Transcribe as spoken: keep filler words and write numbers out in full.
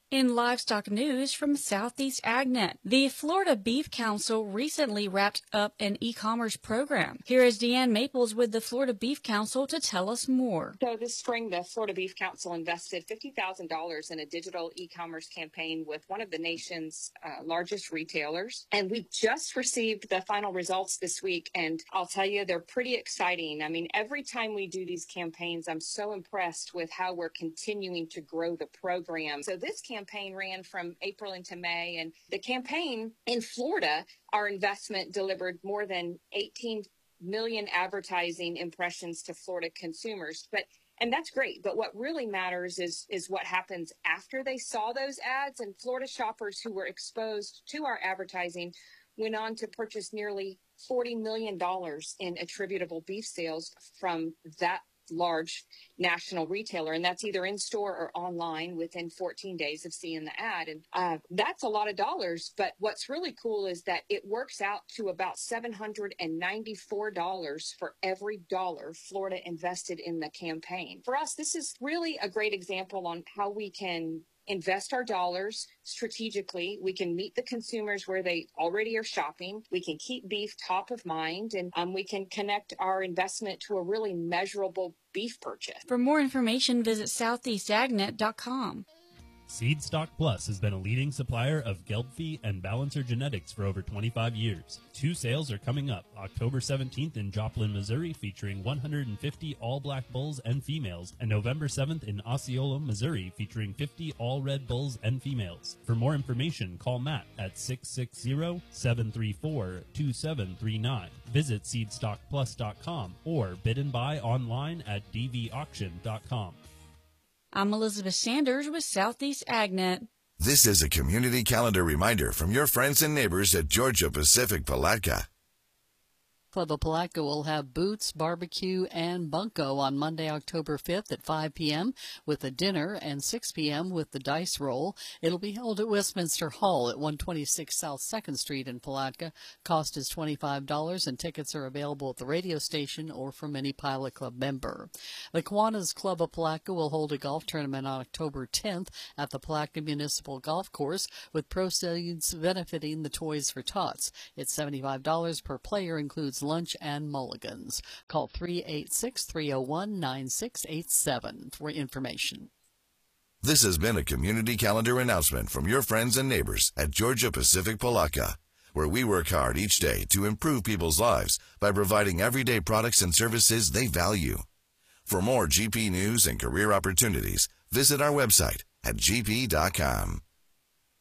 In livestock news from Southeast AgNet, the Florida Beef Council recently wrapped up an e-commerce program. Here is Deanne Maples with the Florida Beef Council to tell us more. So this spring, the Florida Beef Council invested fifty thousand dollars in a digital e-commerce campaign with one of the nation's uh, largest retailers. And we just received the final results this week, and I'll tell you, they're pretty exciting. I mean, every time we do these campaigns, I'm so impressed with how we're continuing to grow the program. So this campaign campaign ran from April into May, and the campaign in Florida, our investment delivered more than eighteen million advertising impressions to Florida consumers. But and that's great, but what really matters is is what happens after they saw those ads. And Florida shoppers who were exposed to our advertising went on to purchase nearly forty million dollars in attributable beef sales from that large national retailer, and that's either in store or online within fourteen days of seeing the ad. And uh, that's a lot of dollars, but what's really cool is that it works out to about seven hundred ninety-four dollars for every dollar Florida invested in the campaign. For us, this is really a great example on how we can invest our dollars strategically. We can meet the consumers where they already are shopping. We can keep beef top of mind, and um, we can connect our investment to a really measurable beef purchase. For more information, visit southeast agnet dot com. Seedstock Plus has been a leading supplier of Gelbvieh and Balancer genetics for over twenty-five years. Two sales are coming up, October seventeenth in Joplin, Missouri, featuring one hundred fifty all-black bulls and females, and November seventh in Osceola, Missouri, featuring fifty all-red bulls and females. For more information, call Matt at six six zero, seven three four, two seven three nine. Visit seedstock plus dot com or bid and buy online at d v auction dot com. I'm Elizabeth Sanders with Southeast AgNet. This is a community calendar reminder from your friends and neighbors at Georgia Pacific Palatka. Club of Palatka will have Boots, Barbecue, and Bunko on Monday, October fifth at five p.m. with a dinner and six p.m. with the dice roll. It'll be held at Westminster Hall at one twenty-six South second Street in Palatka. Cost is twenty-five dollars, and tickets are available at the radio station or from any Pilot Club member. The Kiwanis Club of Palatka will hold a golf tournament on October tenth at the Palatka Municipal Golf Course, with proceeds benefiting the Toys for Tots. It's seventy-five dollars per player, includes lunch and mulligans. Call three eight six, three oh one, nine six eight seven for information. This has been a community calendar announcement from your friends and neighbors at Georgia Pacific Palatka, where we work hard each day to improve people's lives by providing everyday products and services they value. For more G P news and career opportunities, visit our website at g p dot com.